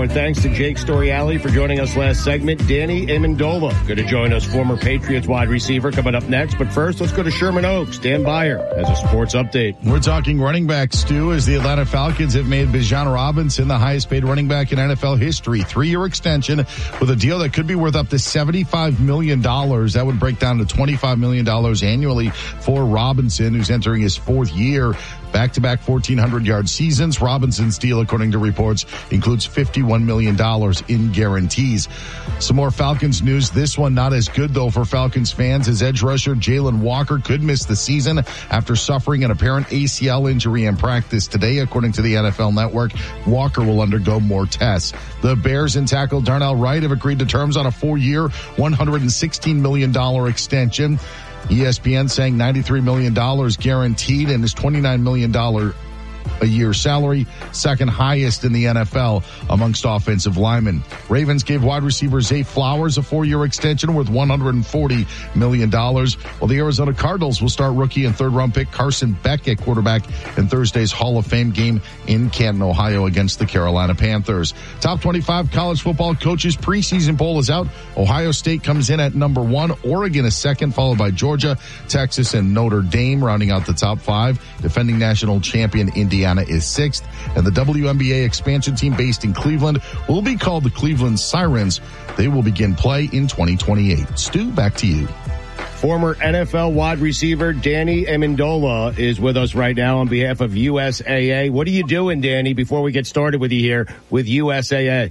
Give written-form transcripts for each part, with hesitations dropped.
and thanks to Jake Storiale for joining us last segment. Danny Amendola going to join us, former Patriots wide receiver, coming up next. But first, let's go to Sherman Oaks. Dan Beyer has a sports update. We're talking running backs, Stu, as the Atlanta Falcons have made Bijan Robinson the highest paid running back in NFL history. 3-year extension with a deal that could be worth up to $75 million. That would break down to $25 million annually for Robinson, who's entering his fourth year. Back-to-back 1,400-yard seasons. Robinson's deal, according to reports, includes $51 million in guarantees. Some more Falcons news. This one not as good, though, for Falcons fans, as edge rusher Jalen Walker could miss the season after suffering an apparent ACL injury in practice today. According to the NFL Network, Walker will undergo more tests. The Bears and tackle Darnell Wright have agreed to terms on a 4-year, $116 million extension. ESPN saying $93 million guaranteed and his $29 million a year salary, second highest in the NFL amongst offensive linemen. Ravens gave wide receiver Zay Flowers a 4-year extension worth $140 million, while the Arizona Cardinals will start rookie and third-round pick Carson Beck at quarterback in Thursday's Hall of Fame game in Canton, Ohio against the Carolina Panthers. Top 25 college football coaches preseason poll is out. Ohio State comes in at number 1, Oregon is second, followed by Georgia, Texas, and Notre Dame, rounding out the top 5. Defending national champion Indiana is 6th, and the WNBA expansion team based in Cleveland will be called the Cleveland Sirens. They will begin play in 2028. Stu, back to you. Former NFL wide receiver Danny Amendola is with us right now on behalf of USAA. What are you doing, Danny, before we get started with you here with USAA?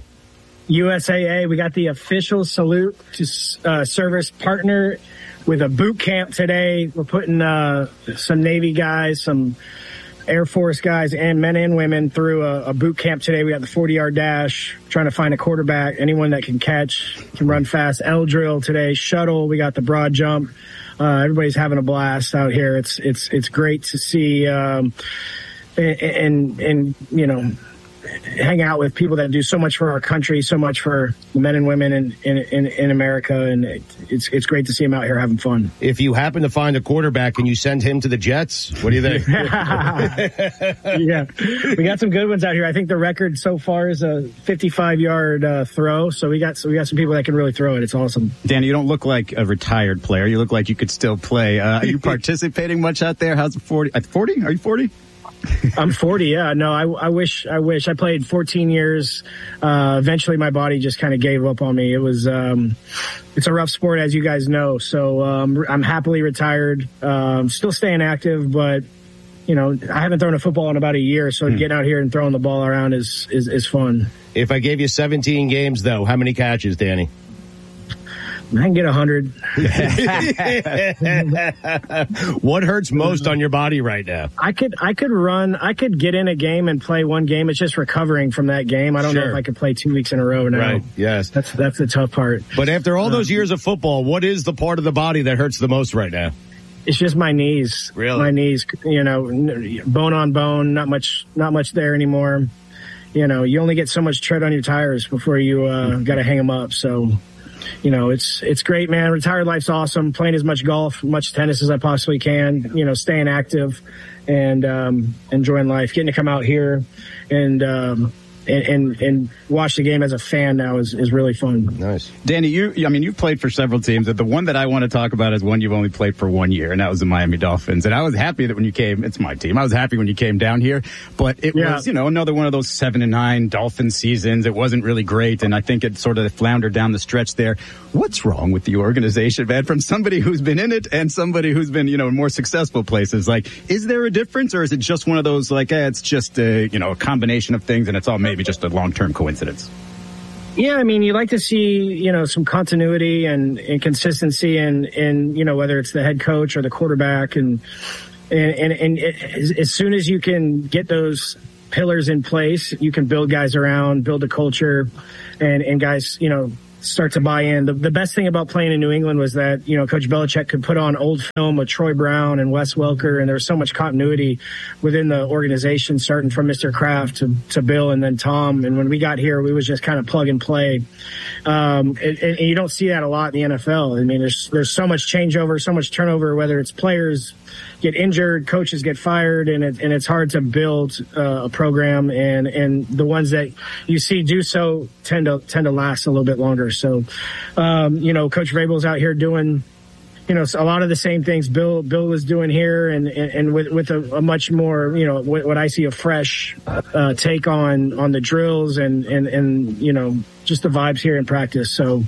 USAA, we got the official salute to service partner with a boot camp today. We're putting some Navy guys, some Air Force guys, and men and women through a boot camp today. We got the 40-yard dash, trying to find a quarterback, anyone that can catch, can run fast. L drill today, shuttle. We got the broad jump. Everybody's having a blast out here. It's great to see, and you know, hang out with people that do so much for our country, so much for the men and women in America, and it's great to see them out here having fun. If you happen to find a quarterback and you send him to the Jets, what do you think? Yeah, we got some good ones out here. I think the record so far is a 55-yard throw, so we got some people that can really throw it. It's awesome. Danny, you don't look like a retired player. You look like you could still play. Are you participating much out there? How's it 40? At 40? Are you 40? I'm 40. Yeah, no, I wish. I played 14 years. Eventually my body just kind of gave up on me. It was, it's a rough sport, as you guys know. So, I'm happily retired. Still staying active, but you know, I haven't thrown a football in about a year. So getting out here and throwing the ball around is fun. If I gave you 17 games though, how many catches, Danny? I can get 100. What hurts most on your body right now? I could run. I could get in a game and play one game. It's just recovering from that game. I don't know if I could play 2 weeks in a row now. Right. Yes. That's the tough part. But after all those years of football, what is the part of the body that hurts the most right now? It's just my knees. Really? My knees, you know, bone on bone, not much there anymore. You know, you only get so much tread on your tires before you got to hang them up. So, you know, it's great, man. Retired life's awesome. Playing as much golf, much tennis as I possibly can. You know, staying active and enjoying life. Getting to come out here and watch the game as a fan now is really fun. Nice. Danny, you've played for several teams. The one that I want to talk about is one you've only played for 1 year, and that was the Miami Dolphins. And I was happy that when you came, it's my team. I was happy when you came down here, but it was, you know, another one of those 7-9 Dolphin seasons. It wasn't really great, and I think it sort of floundered down the stretch there. What's wrong with the organization, man? From somebody who's been in it and somebody who's been, you know, in more successful places. Like, is there a difference, or is it just one of those, like, it's just a combination of things, and it's all maybe just a long-term coincidence? Yeah, I mean, you like to see, you know, some continuity and consistency and, you know, whether it's the head coach or the quarterback and as soon as you can get those pillars in place, you can build guys around, build a culture and guys, you know, start to buy in. The best thing about playing in New England was that, you know, Coach Belichick could put on old film with Troy Brown and Wes Welker, and there was so much continuity within the organization, starting from Mr. Kraft to Bill and then Tom. And when we got here, we was just kind of plug and play. And you don't see that a lot in the NFL. I mean, there's so much changeover, so much turnover, whether it's players, get injured, coaches get fired, and it's hard to build a program. And the ones that you see do so tend to last a little bit longer. So, Coach Vrabel's out here doing, a lot of the same things Bill was doing here, and with a much more, what I see, a fresh take on the drills and just the vibes here in practice. So,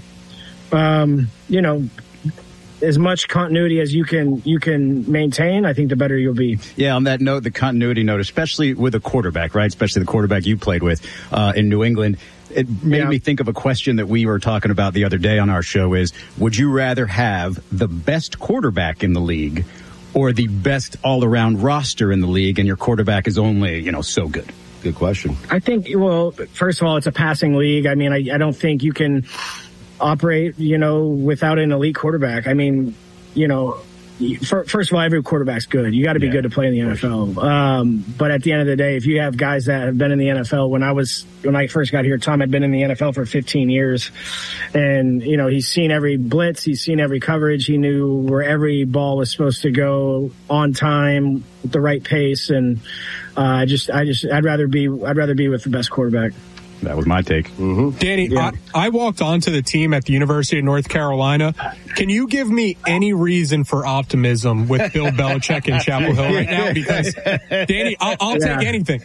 as much continuity as you can maintain, I think the better you'll be. Yeah, on that note, the continuity note, especially with a quarterback, right? Especially the quarterback you played with in New England. It made me think of a question that we were talking about the other day on our show is, would you rather have the best quarterback in the league or the best all-around roster in the league, and your quarterback is only, so good? Good question. I think, well, first of all, it's a passing league. I mean, I don't think you can operate, without an elite quarterback. I mean, first of all, every quarterback's good. You got to be good to play in the NFL. But at the end of the day, if you have guys that have been in the NFL, when I first got here, Tom had been in the NFL for 15 years, and he's seen every blitz, he's seen every coverage, he knew where every ball was supposed to go on time, with the right pace, and I'd rather be with the best quarterback. That was my take. Mm-hmm. Danny, I walked onto the team at the University of North Carolina. Can you give me any reason for optimism with Bill Belichick in Chapel Hill right now? Because, Danny, I'll take anything.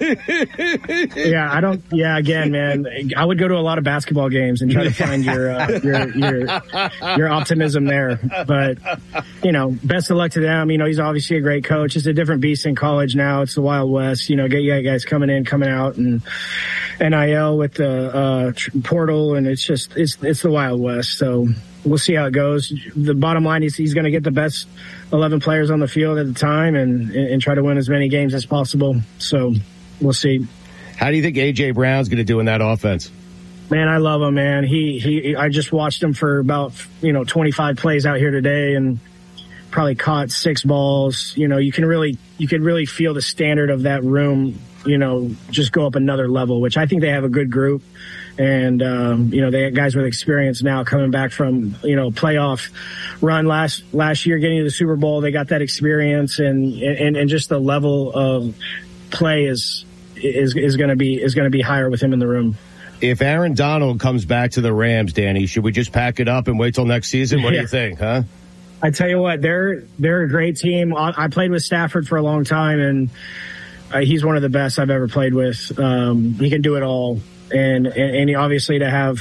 Again, man, I would go to a lot of basketball games and try to find your optimism there. But, best of luck to them. He's obviously a great coach. It's a different beast in college now. It's the Wild West. Get guys coming in, coming out, and NIL with the portal, and it's the Wild West. So we'll see how it goes. The bottom line is he's going to get the best 11 players on the field at the time and try to win as many games as possible. So we'll see. How do you think A.J. Brown's going to do in that offense? Man, I love him, man. I just watched him for about 25 plays out here today, and probably caught 6 balls. You can really feel the standard of that room just go up another level, which I think they have a good group. And, they have guys with experience now coming back from, playoff run last year, getting to the Super Bowl. They got that experience, and just the level of play is going to be higher with him in the room. If Aaron Donald comes back to the Rams, Danny, should we just pack it up and wait till next season? What do you think, huh? I tell you what, they're a great team. I played with Stafford for a long time, and he's one of the best I've ever played with. He can do it all. And obviously to have,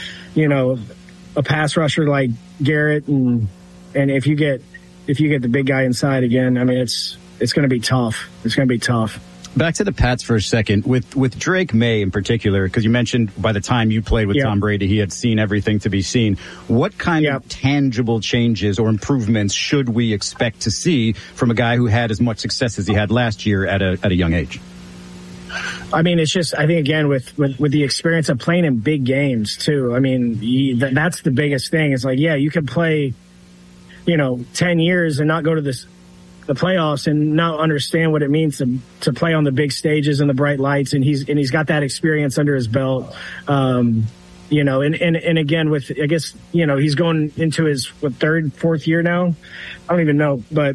a pass rusher like Garrett, and if you get the big guy inside again, I mean, it's going to be tough. It's going to be tough. Back to the Pats for a second, with Drake May in particular, because you mentioned by the time you played with Tom Brady, he had seen everything to be seen. What kind of tangible changes or improvements should we expect to see from a guy who had as much success as he had last year at a young age? I mean, it's just, I think, again, with the experience of playing in big games, too. I mean, that's the biggest thing. It's like, you can play, 10 years and not go to the playoffs and not understand what it means to play on the big stages and the bright lights. And he's got that experience under his belt. And again, with, I guess, he's going into his third, fourth year now. I don't even know, but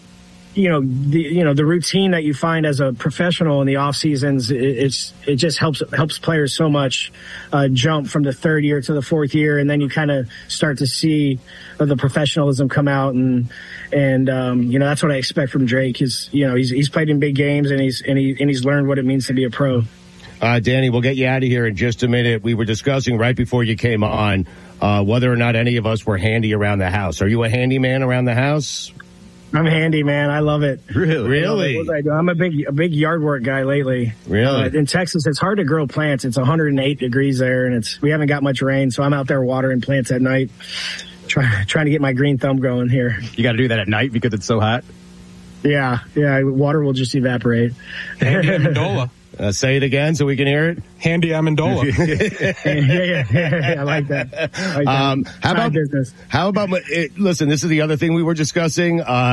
the routine that you find as a professional in the off seasons, it just helps players so much, jump from the third year to the fourth year. And then you kind of start to see the professionalism come out. And that's what I expect from Drake. He's played in big games, and he's learned what it means to be a pro. Danny, we'll get you out of here in just a minute. We were discussing right before you came on, whether or not any of us were handy around the house. Are you a handyman around the house? I'm handy, man. I love it. Really? What I do. I'm a big yard work guy lately. Really? In Texas, it's hard to grow plants. It's 108 degrees there, and we haven't got much rain, so I'm out there watering plants at night, trying to get my green thumb going here. You got to do that at night because it's so hot? Yeah. Water will just evaporate. Handy Amendola. Say it again so we can hear it. Handy Amendola. Yeah, I like that. How about business? How about listen? This is the other thing we were discussing.